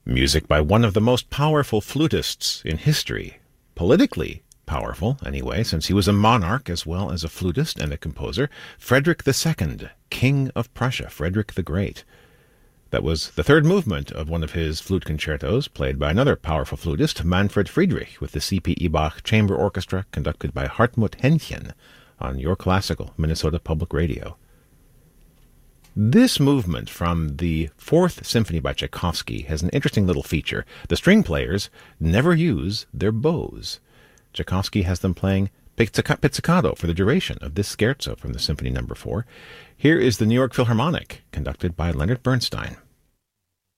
Music by one of the most powerful flutists in history. Politically powerful, anyway, since he was a monarch as well as a flutist and a composer. Frederick II, King of Prussia, Frederick the Great. That was the third movement of one of his flute concertos, played by another powerful flutist, Manfred Friedrich, with the C.P. Ebach Chamber Orchestra, conducted by Hartmut Henchen on Your Classical, Minnesota Public Radio. This movement from the Fourth Symphony by Tchaikovsky has an interesting little feature. The string players never use their bows. Tchaikovsky has them playing pizzicato for the duration of this scherzo from the Symphony No. 4. Here is the New York Philharmonic, conducted by Leonard Bernstein.